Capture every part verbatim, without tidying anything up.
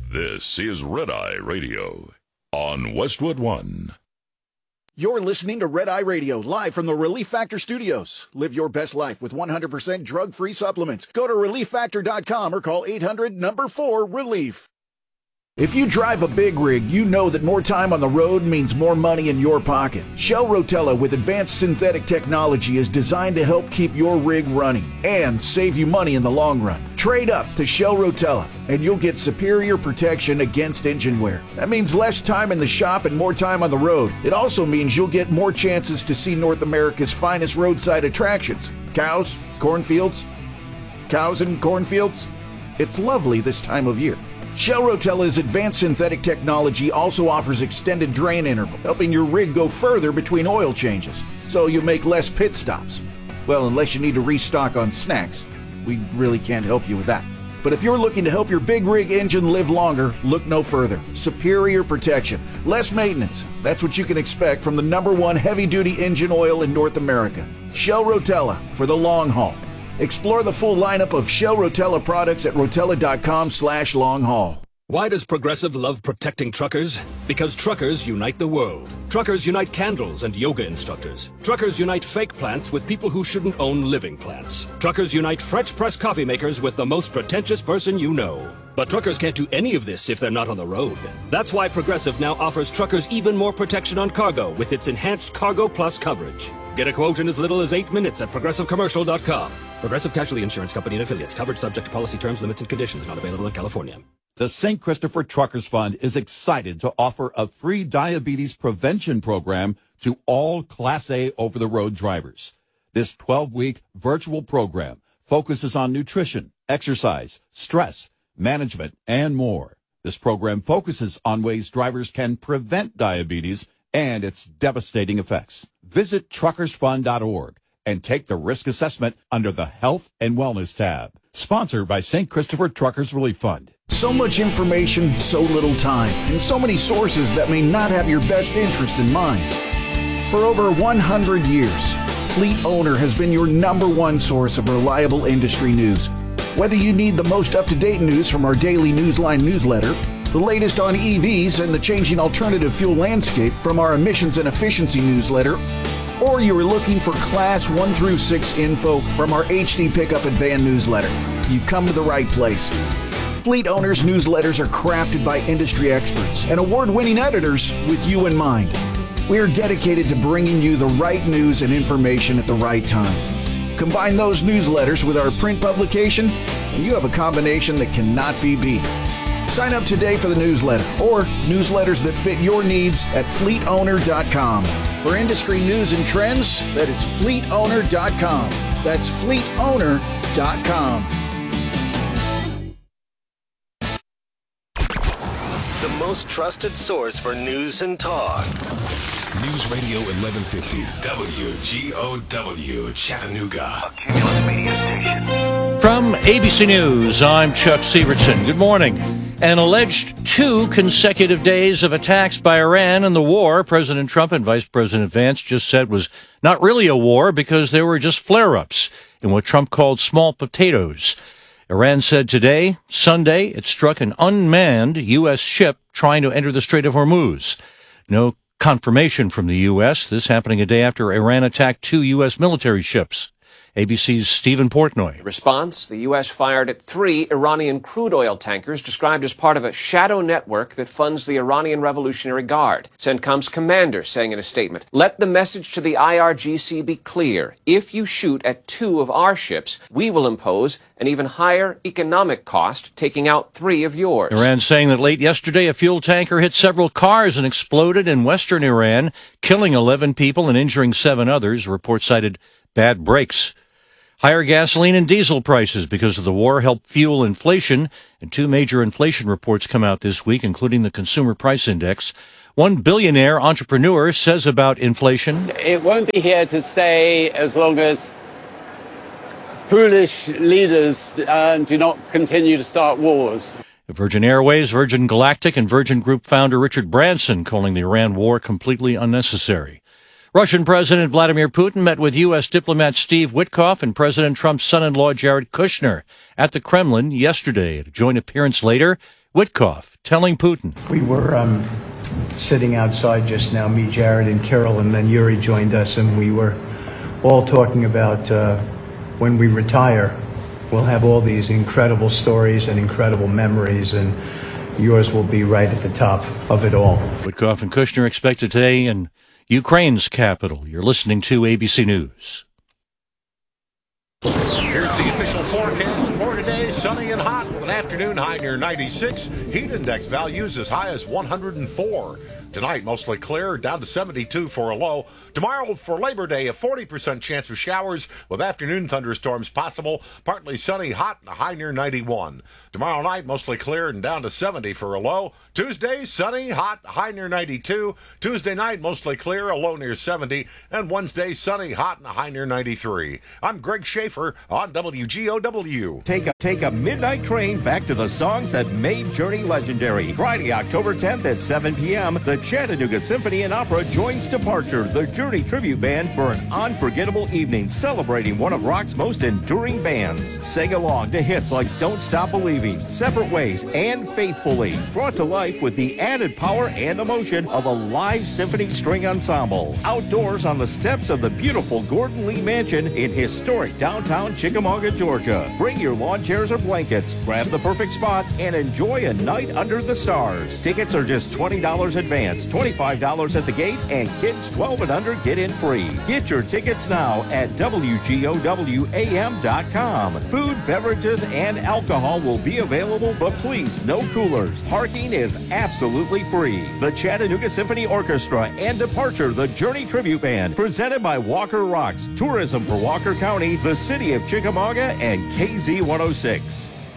This is Red Eye Radio on Westwood One. You're listening to Red Eye Radio, live from the Relief Factor Studios. Live your best life with one hundred percent drug-free supplements. Go to relief factor dot com or call eight hundred number four relief. If you drive a big rig, you know that more time on the road means more money in your pocket. Shell Rotella with advanced synthetic technology is designed to help keep your rig running and save you money in the long run. Trade up to Shell Rotella and you'll get superior protection against engine wear. That means less time in the shop and more time on the road. It also means you'll get more chances to see North America's finest roadside attractions. Cows, cornfields, cows and cornfields. It's lovely this time of year. Shell Rotella's advanced synthetic technology also offers extended drain interval, helping your rig go further between oil changes, so you make less pit stops. Well, unless you need to restock on snacks. We really can't help you with that. But if you're looking to help your big rig engine live longer, look no further. Superior protection, less maintenance. That's what you can expect from the number one heavy-duty engine oil in North America. Shell Rotella for the long haul. Explore the full lineup of Shell Rotella products at rotella.com slash long haul. Why does Progressive love protecting truckers? Because truckers unite the world. Truckers unite candles and yoga instructors. Truckers unite fake plants with people who shouldn't own living plants. Truckers unite French press coffee makers with the most pretentious person you know. But truckers can't do any of this if they're not on the road. That's why Progressive now offers truckers even more protection on cargo with its enhanced Cargo Plus coverage. Get a quote in as little as eight minutes at progressive commercial dot com. Progressive Casualty Insurance Company and Affiliates. Coverage subject to policy terms, limits, and conditions. Not available in California. The Saint Christopher Truckers Fund is excited to offer a free diabetes prevention program to all Class A over-the-road drivers. This twelve-week virtual program focuses on nutrition, exercise, stress, management, and more. This program focuses on ways drivers can prevent diabetes and its devastating effects. Visit truckers fund dot org and take the risk assessment under the Health and Wellness tab. Sponsored by Saint Christopher Truckers Relief Fund. So much information, so little time, and so many sources that may not have your best interest in mind. For over one hundred years, Fleet Owner has been your number one source of reliable industry news. Whether you need the most up-to-date news from our daily Newsline newsletter, the latest on E Vs and the changing alternative fuel landscape from our emissions and efficiency newsletter, or you're looking for Class one through six info from our H D Pickup and Van newsletter, you've come to the right place. Fleet Owners newsletters are crafted by industry experts and award-winning editors with you in mind. We are dedicated to bringing you the right news and information at the right time. Combine those newsletters with our print publication, and you have a combination that cannot be beat. Sign up today for the newsletter or newsletters that fit your needs at fleet owner dot com. For industry news and trends, that is fleet owner dot com. That's fleet owner dot com. The most trusted source for news and talk. News Radio eleven fifty, W G O W, Chattanooga. A Cumulus media station. From A B C News, I'm Chuck Severson. Good morning. An alleged two consecutive days of attacks by Iran in the war President Trump and Vice President Vance just said was not really a war because there were just flare-ups in what Trump called small potatoes. Iran said today, Sunday, it struck an unmanned U S ship trying to enter the Strait of Hormuz. No confirmation from the U S, this happening a day after Iran attacked two U S military ships. A B C's Stephen Portnoy. In response, the U S fired at three Iranian crude oil tankers described as part of a shadow network that funds the Iranian Revolutionary Guard. CENTCOM's commander saying in a statement, "Let the message to the I R G C be clear. If you shoot at two of our ships, we will impose an even higher economic cost, taking out three of yours." Iran saying that late yesterday a fuel tanker hit several cars and exploded in western Iran, killing eleven people and injuring seven others. Reports cited bad brakes. Higher gasoline and diesel prices because of the war help fuel inflation, and two major inflation reports come out this week, including the Consumer Price Index. One billionaire entrepreneur says about inflation, "It won't be here to stay as long as foolish leaders uh, do not continue to start wars." Virgin Airways, Virgin Galactic, and Virgin Group founder Richard Branson calling the Iran war completely unnecessary. Russian President Vladimir Putin met with U S diplomat Steve Witkoff and President Trump's son-in-law Jared Kushner at the Kremlin yesterday. At a joint appearance later, Witkoff telling Putin. We were um, sitting outside just now, me, Jared, and Carol, and then Yuri joined us, and we were all talking about uh, when we retire, we'll have all these incredible stories and incredible memories, and yours will be right at the top of it all. Witkoff and Kushner expected today in Ukraine's capital. You're listening to A B C News. Here's the official forecast for today. Sunny and hot with an afternoon high near ninety-six. Heat index values as high as one hundred four. Tonight, mostly clear, down to seventy-two for a low. Tomorrow, for Labor Day, a forty percent chance of showers with afternoon thunderstorms possible. Partly sunny, hot, and a high near ninety-one. Tomorrow night, mostly clear and down to seventy for a low. Tuesday, sunny, hot, high near ninety-two. Tuesday night, mostly clear, a low near seventy. And Wednesday, sunny, hot, and a high near ninety-three. I'm Greg Schaefer on W G O W. Take a, take a midnight train back to the songs that made Journey legendary. Friday, October tenth at seven p.m., the Chattanooga Symphony and Opera joins Departure, the Journey tribute band, for an unforgettable evening celebrating one of rock's most enduring bands. Sing along to hits like Don't Stop Believing, Separate Ways, and Faithfully, brought to life with the added power and emotion of a live symphony string ensemble. Outdoors on the steps of the beautiful Gordon Lee Mansion in historic downtown Chickamauga, Georgia. Bring your lawn chairs or blankets, grab the perfect spot, and enjoy a night under the stars. Tickets are just twenty dollars advance. twenty-five dollars at the gate, and kids twelve and under get in free. Get your tickets now at W G O W A M dot com. Food, beverages, and alcohol will be available, but please, no coolers. Parking is absolutely free. The Chattanooga Symphony Orchestra and Departure, the Journey Tribute Band, presented by Walker Rocks, Tourism for Walker County, the City of Chickamauga, and K Z one oh six.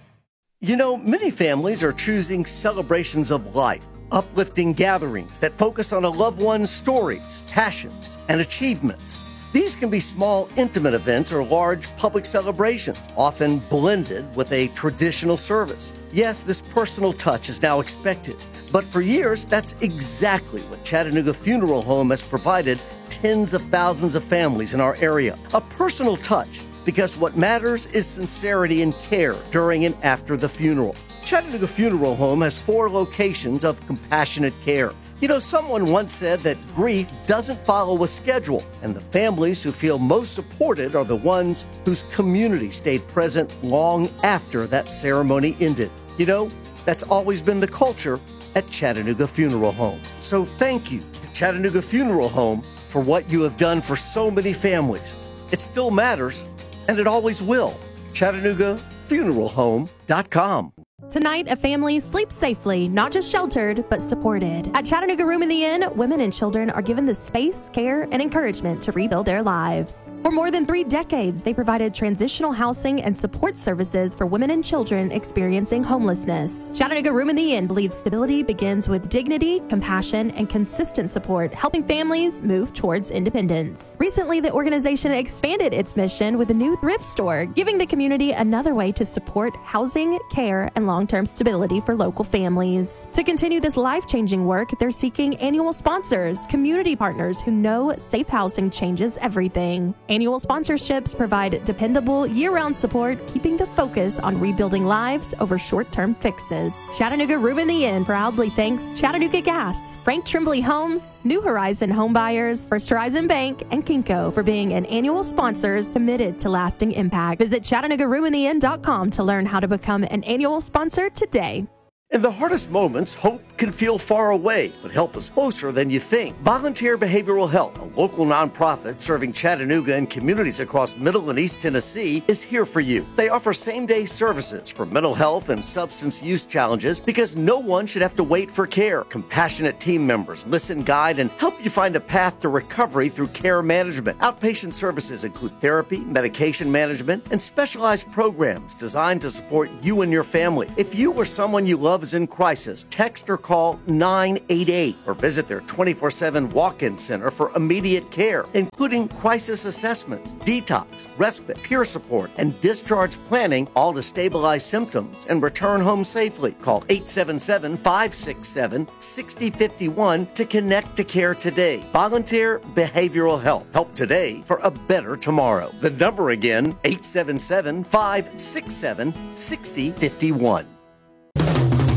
You know, many families are choosing celebrations of life, uplifting gatherings that focus on a loved one's stories, passions, and achievements. These can be small, intimate events or large public celebrations, often blended with a traditional service. Yes, this personal touch is now expected, but for years, that's exactly what Chattanooga Funeral Home has provided tens of thousands of families in our area. A personal touch, because what matters is sincerity and care during and after the funeral. Chattanooga Funeral Home has four locations of compassionate care. You know, someone once said that grief doesn't follow a schedule, and the families who feel most supported are the ones whose community stayed present long after that ceremony ended. You know, that's always been the culture at Chattanooga Funeral Home. So thank you to Chattanooga Funeral Home for what you have done for so many families. It still matters, and it always will. Chattanooga Funeral Home dot com. Tonight, a family sleeps safely, not just sheltered, but supported. At Chattanooga Room in the Inn, women and children are given the space, care, and encouragement to rebuild their lives. For more than three decades, they provided transitional housing and support services for women and children experiencing homelessness. Chattanooga Room in the Inn believes stability begins with dignity, compassion, and consistent support, helping families move towards independence. Recently, the organization expanded its mission with a new thrift store, giving the community another way to support housing, care, and long-term stability for local families. To continue this life-changing work, they're seeking annual sponsors, community partners who know safe housing changes everything. Annual sponsorships provide dependable, year-round support, keeping the focus on rebuilding lives over short-term fixes. Chattanooga Room in the Inn proudly thanks Chattanooga Gas, Frank Trimbley Homes, New Horizon Home Buyers, First Horizon Bank, and Kinko for being an annual sponsors committed to lasting impact. Visit Chattanooga Room in the Inn dot com to learn how to become an annual sponsor today. In the hardest moments, hope can feel far away, but help is closer than you think. Volunteer Behavioral Health, a local nonprofit serving Chattanooga and communities across Middle and East Tennessee, is here for you. They offer same-day services for mental health and substance use challenges because no one should have to wait for care. Compassionate team members listen, guide, and help you find a path to recovery through care management. Outpatient services include therapy, medication management, and specialized programs designed to support you and your family. If you or someone you love is in crisis, text or call nine eight eight or visit their twenty-four seven walk-in center for immediate care, including crisis assessments, detox, respite, peer support, and discharge planning, all to stabilize symptoms and return home safely. Call eight seven seven, five six seven, six zero five one to connect to care today. Volunteer Behavioral Health. Help today for a better tomorrow. The number again, eight seven seven, five six seven, six zero five one.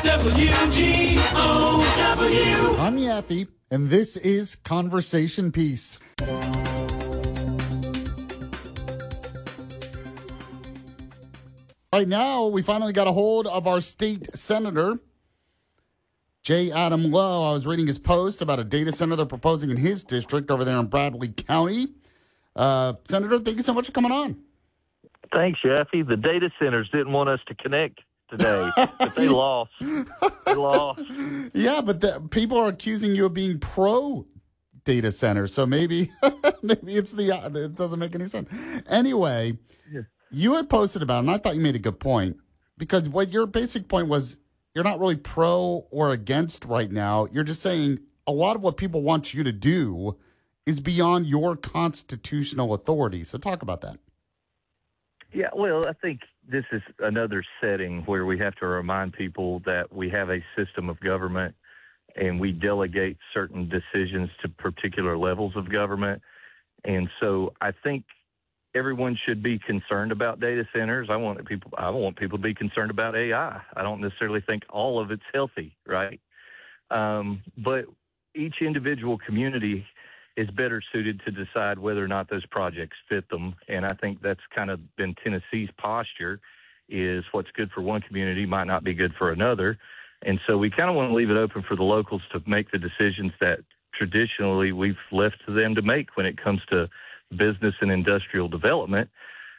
W G O W. I'm Yaffe, and this is Conversation Piece. Right now, we finally got a hold of our state senator, J. Adam Lowe. I was reading his post about a data center they're proposing in his district over there in Bradley County. Uh, Senator, thank you so much for coming on. Thanks, Yaffe. The data centers didn't want us to connect today, but they lost. They lost. Yeah, but the, people are accusing you of being pro data center, so maybe maybe it's the it doesn't make any sense. Anyway, yeah. You had posted about it, and I thought you made a good point, because what your basic point was, you're not really pro or against right now. You're just saying a lot of what people want you to do is beyond your constitutional authority. So talk about that. Yeah, well, I think this is another setting where we have to remind people that we have a system of government and we delegate certain decisions to particular levels of government. And so I think everyone should be concerned about data centers. I want people I want people to be concerned about A I. I don't necessarily think all of it's healthy, right? Um, but each individual community is better suited to decide whether or not those projects fit them. And I think that's kind of been Tennessee's posture, is what's good for one community might not be good for another. And so we kind of want to leave it open for the locals to make the decisions that traditionally we've left to them to make when it comes to business and industrial development.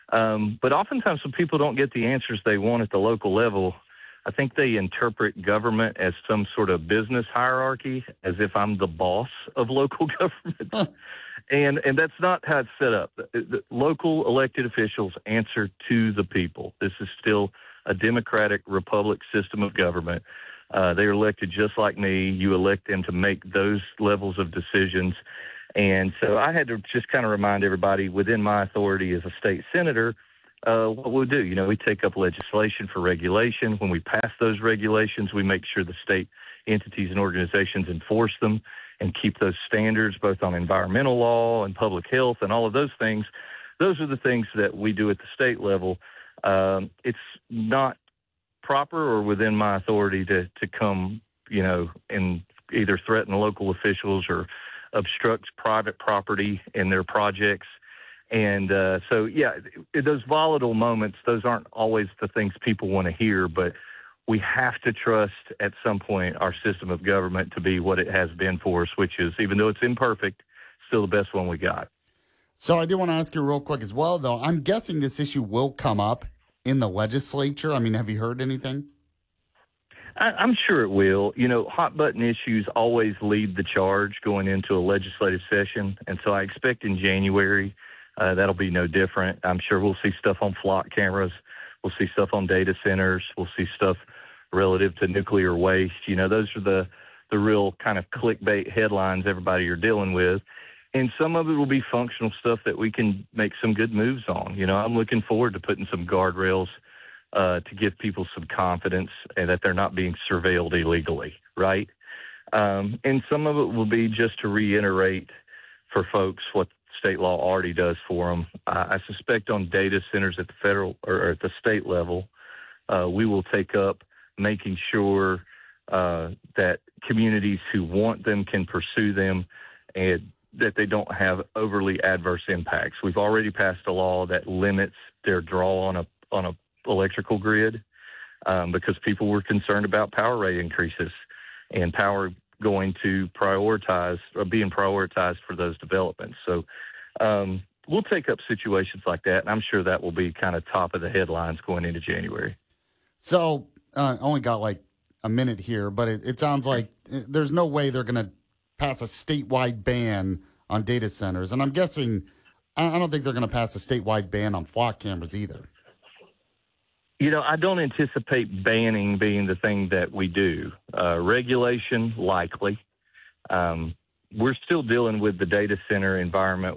Um, but oftentimes when people don't get the answers they want at the local level, I think they interpret government as some sort of business hierarchy, as if I'm the boss of local government. Huh. And and that's not how it's set up. The, the local elected officials answer to the people. This is still a democratic republic system of government. Uh, they are elected just like me. You elect them to make those levels of decisions. And so I had to just kind of remind everybody within my authority as a state senator, uh, what we'll do. You know, we take up legislation for regulation. When we pass those regulations, we make sure the state entities and organizations enforce them and keep those standards both on environmental law and public health and all of those things. Those are the things that we do at the state level. Um, it's not proper or within my authority to, to come, you know, and either threaten local officials or obstruct private property in their projects. And uh, so, yeah, those volatile moments, those aren't always the things people want to hear, but we have to trust at some point our system of government to be what it has been for us, which is, even though it's imperfect, still the best one we got. So I do want to ask you real quick as well, though. I'm guessing this issue will come up in the legislature. I mean, have you heard anything? I, I'm sure it will. You know, hot button issues always lead the charge going into a legislative session. And so I expect in January uh, that'll be no different. I'm sure we'll see stuff on flock cameras. We'll see stuff on data centers. We'll see stuff relative to nuclear waste. You know, those are the, the real kind of clickbait headlines everybody are dealing with. And some of it will be functional stuff that we can make some good moves on. You know, I'm looking forward to putting some guardrails uh, to give people some confidence and that they're not being surveilled illegally, right? Um, and some of it will be just to reiterate for folks what state law already does for them. I, I suspect on data centers at the federal or at the state level, uh, we will take up making sure uh, that communities who want them can pursue them and that they don't have overly adverse impacts. We've already passed a law that limits their draw on a on a electrical grid um, because people were concerned about power rate increases and power going to prioritize or being prioritized for those developments. So um, we'll take up situations like that, and I'm sure that will be kind of top of the headlines going into January. So uh, I only got like a minute here, but it, it sounds like there's no way they're going to pass a statewide ban on data centers. And I'm guessing, I don't think they're going to pass a statewide ban on flock cameras either. You know, I don't anticipate banning being the thing that we do. Uh, regulation, likely. Um, we're still dealing with the data center environment